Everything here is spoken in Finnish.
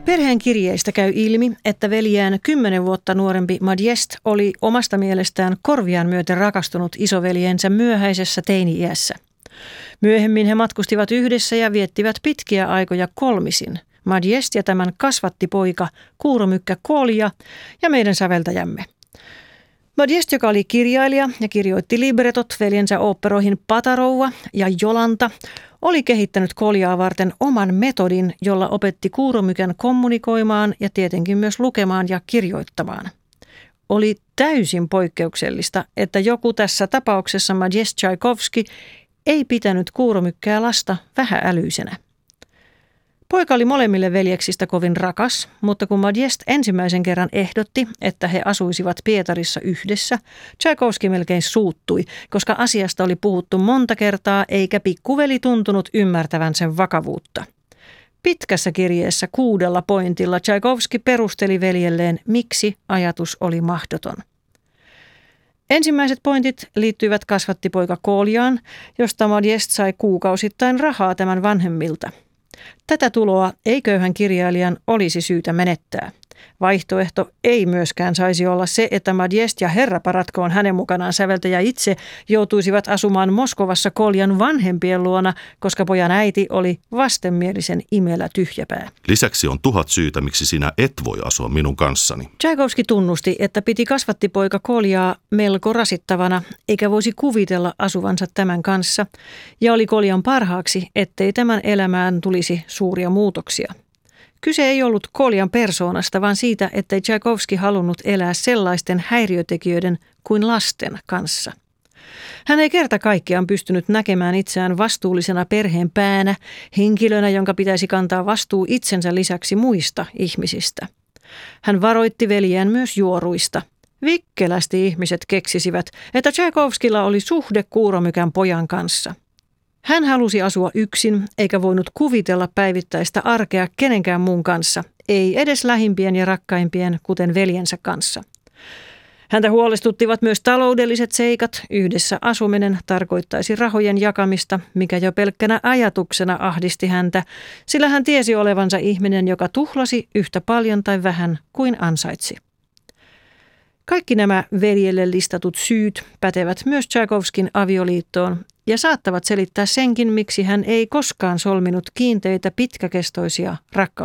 Perheen kirjeistä käy ilmi, että veljään 10 vuotta nuorempi Modeste oli omasta mielestään korviaan myöten rakastunut isoveljensä myöhäisessä teini-iässä. Myöhemmin he matkustivat yhdessä ja viettivät pitkiä aikoja kolmisin. Modeste ja tämän kasvattipoika, kuuromykkä Kolja ja meidän säveltäjämme. Modeste, joka oli kirjailija ja kirjoitti libretot veljensä oopperoihin Patarouva ja Jolanta, oli kehittänyt Koljaa varten oman metodin, jolla opetti kuuromykän kommunikoimaan ja tietenkin myös lukemaan ja kirjoittamaan. Oli täysin poikkeuksellista, että joku tässä tapauksessa Modeste Tchaikovsky ei pitänyt kuuromykkää lasta vähäälyisenä. Poika oli molemmille veljeksistä kovin rakas, mutta kun Modeste ensimmäisen kerran ehdotti, että he asuisivat Pietarissa yhdessä, Tchaikovsky melkein suuttui, koska asiasta oli puhuttu monta kertaa eikä pikkuveli tuntunut ymmärtävän sen vakavuutta. Pitkässä kirjeessä 6 pointilla Tchaikovsky perusteli veljelleen, miksi ajatus oli mahdoton. Ensimmäiset pointit liittyivät kasvattipoika Koljaan, josta Modeste sai kuukausittain rahaa tämän vanhemmilta. Tätä tuloa ei köyhän kirjailijan olisi syytä menettää. Vaihtoehto ei myöskään saisi olla se, että Modeste ja herra paratkoon hänen mukanaan säveltäjä itse joutuisivat asumaan Moskovassa Koljan vanhempien luona, koska pojan äiti oli vastenmielisen imelä tyhjäpää. Lisäksi on 1000 syytä, miksi sinä et voi asua minun kanssani. Tchaikovsky tunnusti, että piti kasvattipoika Koljaa melko rasittavana, eikä voisi kuvitella asuvansa tämän kanssa, ja oli Koljan parhaaksi, ettei tämän elämään tulisi suuria muutoksia. Kyse ei ollut Koljan persoonasta, vaan siitä, ettei Tchaikovsky halunnut elää sellaisten häiriötekijöiden kuin lasten kanssa. Hän ei kerta kaikkiaan pystynyt näkemään itseään vastuullisena perheen päänä, henkilönä, jonka pitäisi kantaa vastuu itsensä lisäksi muista ihmisistä. Hän varoitti veljään myös juoruista. Vikkelästi ihmiset keksisivät, että Tchaikovskylla oli suhde kuuromykän pojan kanssa. Hän halusi asua yksin, eikä voinut kuvitella päivittäistä arkea kenenkään muun kanssa, ei edes lähimpien ja rakkaimpien, kuten veljensä kanssa. Häntä huolestuttivat myös taloudelliset seikat. Yhdessä asuminen tarkoittaisi rahojen jakamista, mikä jo pelkkänä ajatuksena ahdisti häntä, sillä hän tiesi olevansa ihminen, joka tuhlasi yhtä paljon tai vähän kuin ansaitsi. Kaikki nämä veljelle listatut syyt pätevät myös Tchaikovskyn avioliittoon ja saattavat selittää senkin, miksi hän ei koskaan solminut kiinteitä pitkäkestoisia rakkaussuhteita.